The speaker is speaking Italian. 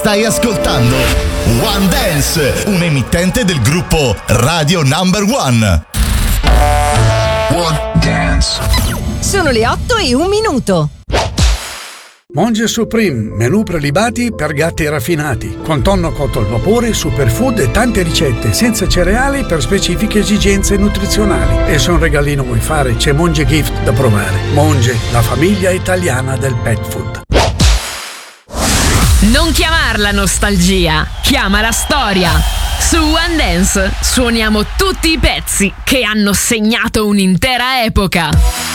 Stai ascoltando One Dance, un emittente del gruppo Radio Number One. One Dance. Sono le 8:01. Monge Supreme, menù prelibati per gatti raffinati, con tonno cotto al vapore, superfood e tante ricette, senza cereali per specifiche esigenze nutrizionali. E se un regalino vuoi fare, c'è Monge Gift da provare. Monge, la famiglia italiana del pet food. Non chiamarla nostalgia, chiamala storia. Su One Dance suoniamo tutti i pezzi che hanno segnato un'intera epoca.